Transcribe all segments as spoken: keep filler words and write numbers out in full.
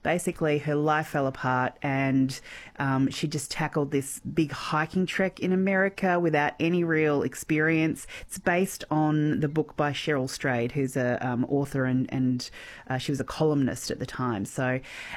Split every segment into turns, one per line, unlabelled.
basically her life fell apart and um, she just tackled this big hiking trek in America without any real experience. It's based on the book by Cheryl Strayed, who's a um, author and, and uh, she was a columnist at the time. So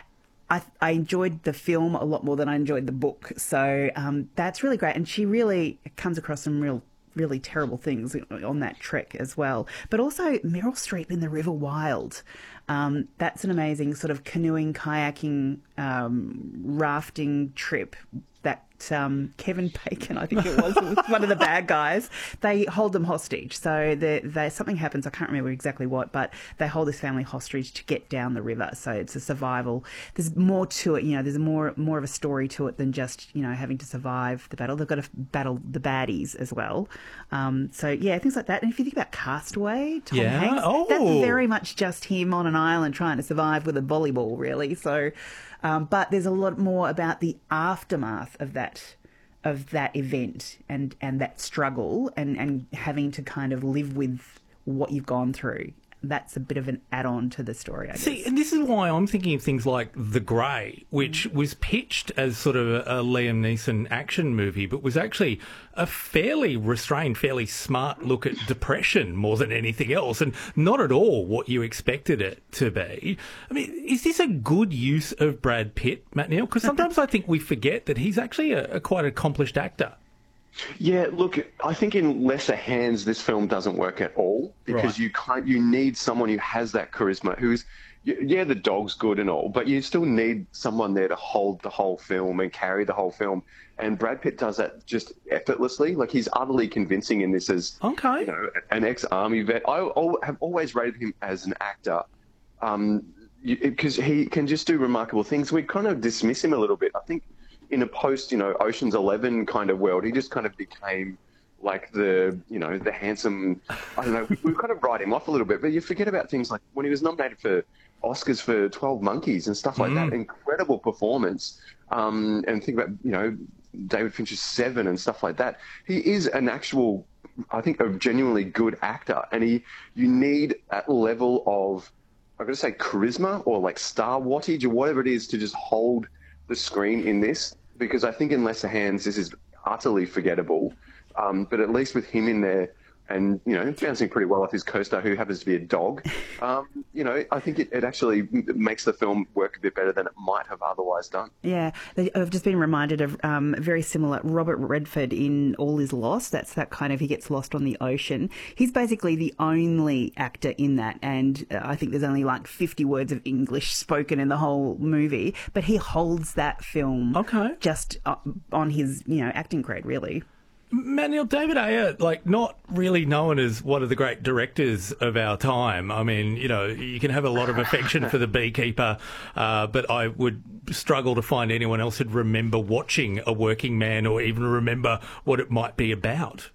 I, I enjoyed the film a lot more than I enjoyed the book. So um, that's really great. And she really comes across some real really terrible things on that trek as well. But also Meryl Streep in The River Wild. Um, that's an amazing sort of canoeing, kayaking, um, rafting trip that um, Kevin Bacon, I think it was, was one of the bad guys. They hold them hostage. So they, they, something happens, I can't remember exactly what, but they hold this family hostage to get down the river. So it's a survival. There's more to it, you know, there's more more of a story to it than just, you know, having to survive the battle. They've got to battle the baddies as well. Um, so, yeah, things like that. And if you think about Castaway, Tom
yeah.
Hanks,
oh.
that's very much just him on an island trying to survive with a volleyball, really. So, um, but there's a lot more about the aftermath of that of that event and, and that struggle and, and having to kind of live with what you've gone through. That's a bit of an add-on to the story, I guess.
See, and this is why I'm thinking of things like The Grey, which was pitched as sort of a, a Liam Neeson action movie, but was actually a fairly restrained, fairly smart look at depression more than anything else, and not at all what you expected it to be. I mean, is this a good use of Brad Pitt, Matt Neal? Because sometimes I think we forget that he's actually a, a quite accomplished actor.
Yeah, look, I think in lesser hands, this film doesn't work at all because
Right.
you can't. You need someone who has that charisma. Who's, yeah, the dog's good and all, but you still need someone there to hold the whole film and carry the whole film. And Brad Pitt does that just effortlessly. Like, he's utterly convincing in this as,
Okay.
you know, an ex-army vet. I al- have always rated him as an actor. Um, because he can just do remarkable things. We kind of dismiss him a little bit. I think in a post, you know, Ocean's Eleven kind of world, he just kind of became like the, you know, the handsome, I don't know, we, we kind of write him off a little bit, but you forget about things like when he was nominated for Oscars for twelve Monkeys and stuff like
Mm.
that. Incredible performance. Um, and think about, you know, David Fincher's Seven and stuff like that. He is an actual, I think, a genuinely good actor. And he, you need that level of, I'm going to say charisma or like star wattage or whatever it is to just hold the screen in this, because I think in lesser hands this is utterly forgettable. Um, but at least with him in there and, you know, bouncing pretty well off his co-star who happens to be a dog, um, you know, I think it, it actually makes the film work a bit better than it might have otherwise done.
Yeah, I've just been reminded of um, very similar Robert Redford in All Is Lost. That's that kind of, he gets lost on the ocean. He's basically the only actor in that, and uh, I think there's only like fifty words of English spoken in the whole movie, but he holds that film
Okay.
just uh, on his, you know, acting grade, really.
Matt Neal, David Ayer, like, not really known as one of the great directors of our time. I mean, you know, you can have a lot of affection for The Beekeeper, uh, but I would struggle to find anyone else who'd remember watching A Working Man or even remember what it might be about.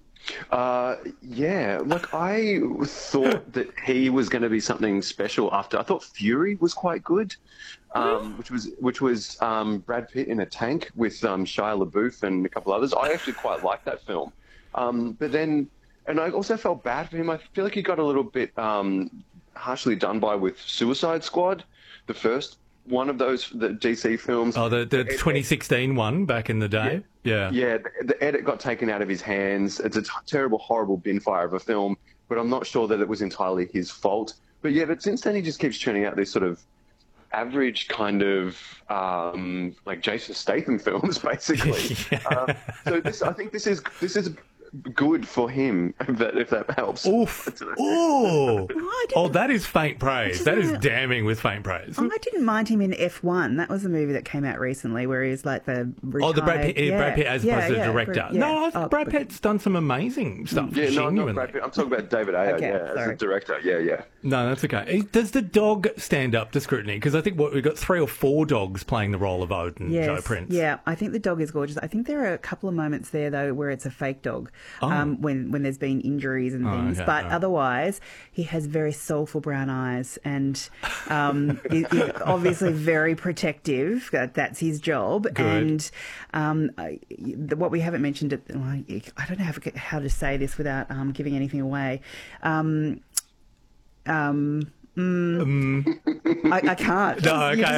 Uh, yeah, look, I thought that he was going to be something special after. I thought Fury was quite good, um, which was which was um, Brad Pitt in a tank with um, Shia LaBeouf and a couple others. I actually quite liked that film, um, but then, and I also felt bad for him. I feel like he got a little bit um, harshly done by with Suicide Squad, the first one of those the D C films.
Oh, the, the twenty sixteen one back in the day? Yeah.
Yeah, the, the edit got taken out of his hands. It's a t- terrible, horrible bin fire of a film, but I'm not sure that it was entirely his fault. But yeah, but since then he just keeps churning out these sort of average kind of um, like Jason Statham films, basically.
Yeah.
uh, so this, I think this is this is good for him, if that, if that helps.
Oof. Ooh.
I
Oh,
didn't-
that is faint praise. That is
Yeah.
damning with faint praise.
Oh, I didn't mind him in F one. That was a movie that came out recently where he's like the retired...
Oh, the Brad Pitt,
yeah.
Brad Pitt as
yeah,
opposed to
yeah,
the director.
Brad- yeah.
No, I think
Oh,
Brad
but-
Pitt's done some amazing stuff.
Yeah, no,
genuinely.
not Brad Pitt. I'm talking about David Ayer,
Okay,
yeah, as
sorry.
a director. Yeah, yeah.
No, that's okay. Does the dog stand up to scrutiny? Because I think what we've got three or four dogs playing the role of Odin,
Yes,
Joe Prince.
yeah, I think the dog is gorgeous. I think there are a couple of moments there though where it's a fake dog,
Oh.
um, when when there's been injuries and
Oh,
things.
okay,
but
all right.
otherwise, he has very soulful brown eyes and um, is, is obviously very protective. That- That's his job.
Good.
And um, I- the- what we haven't mentioned, at- well, I I don't know how to- how to say this without um, giving anything away. Um, um, mm, I, I can't.
No,
You
okay.